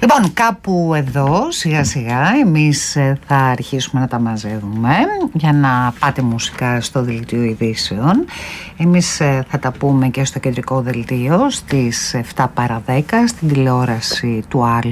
Λοιπόν, κάπου εδώ σιγά σιγά εμείς θα αρχίσουμε να τα μαζεύουμε για να πάτε μουσικά στο δελτίο ειδήσεων. Εμείς θα τα πούμε και στο κεντρικό δελτίο στις 7 παρά 10 στην τηλεόραση του Α.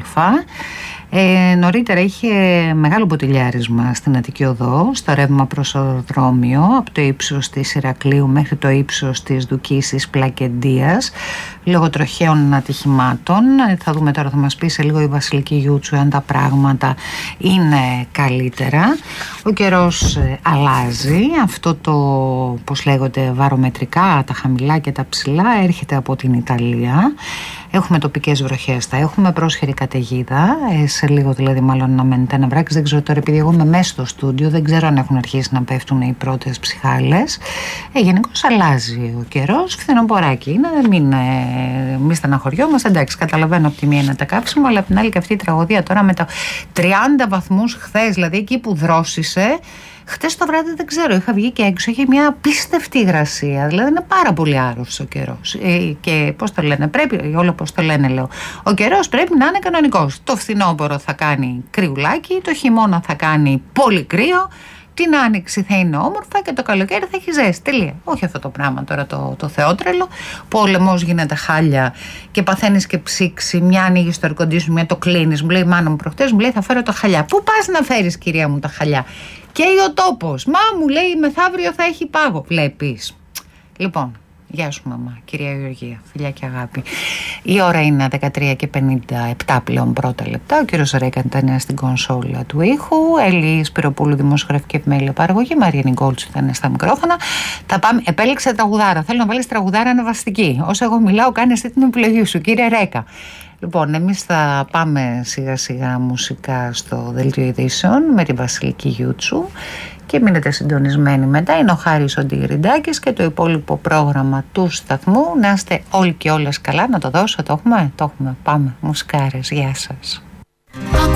Νωρίτερα είχε μεγάλο μποτιλιάρισμα στην Αττική Οδό, στο ρεύμα προς οδρόμιο, από το ύψος της Ηρακλείου μέχρι το ύψος της Δουκίσης Πλακεντίας, λόγω τροχαίων ατυχημάτων. Θα δούμε τώρα, θα μας πει σε λίγο η Βασιλική Γιούτσου αν τα πράγματα είναι καλύτερα. Ο καιρός αλλάζει, αυτό το, πώς λέγονται, βαρομετρικά, τα χαμηλά και τα ψηλά έρχεται από την Ιταλία. Έχουμε τοπικές βροχές, θα έχουμε πρόσχερη καταιγίδα, σε λίγο δηλαδή μάλλον να μένετε ένα βράκι. Δεν ξέρω τώρα, επειδή εγώ είμαι μέσα στο στούντιο, δεν ξέρω αν έχουν αρχίσει να πέφτουν οι πρώτες ψυχάλες. Γενικώς αλλάζει ο καιρός, φθινοποράκι είναι, μην στεναχωριόμαστε. Εντάξει, καταλαβαίνω από τη μία είναι τα κάψιμα, αλλά από την άλλη και αυτή η τραγωδία τώρα με τα 30 βαθμούς χθες, δηλαδή εκεί που δρόσησε. Χτες το βράδυ δεν ξέρω, είχα βγει και έξω, είχε μια απίστευτη υγρασία, δηλαδή είναι πάρα πολύ άρρωστος ο καιρός. Και πώς το λένε, πρέπει, όλο πώς το λένε λέω, ο καιρός πρέπει να είναι κανονικός. Το φθινόπωρο θα κάνει κρυουλάκι, το χειμώνα θα κάνει πολύ κρύο, την άνοιξη θα είναι όμορφα και το καλοκαίρι θα έχει ζέστη. Τελεία. Όχι αυτό το πράγμα τώρα το θεότρελο, που ο λαιμός γίνεται χάλια και παθαίνεις και ψήξη. Μια ανοίγει το air conditioning, μια το κλείνεις. Μου λέει η μάνα μου προχτές, μου λέει θα φέρω τα χαλιά. Πού πας να φέρεις, κυρία μου, τα χαλιά? Καίει ο τόπος. Μα μου λέει μεθαύριο θα έχει πάγο. Βλέπεις. Λοιπόν, γεια σου μαμά, κυρία Γεωργία, φιλιά και αγάπη. Η ώρα είναι 13:57 πλέον πρώτα λεπτά. Ο κύριος Ρέκα ήταν στην κονσόλα του ήχου. Έλλη Σπυροπούλου, δημοσιογραφική επιμέλεια παραγωγή. Μαρία Νικόλτσου ήταν στα μικρόφωνα. Επέλεξε τραγουδάρα. Θέλω να βάλεις τραγουδάρα ανεβαστική. Όσο εγώ μιλάω, κάνει εσύ την επιλογή σου, κύριε Ρέκα. Λοιπόν, εμείς θα πάμε σιγά σιγά μουσικά στο δελτίο ειδήσεων με τη Βασιλική Γιούτσου και μείνετε συντονισμένοι μετά. Είναι ο Χάρης ο Ντιγριντάκης και το υπόλοιπο πρόγραμμα του σταθμού. Να είστε όλοι και όλες καλά, να το δώσω, το έχουμε. Πάμε, μουσικάρες, γεια σας.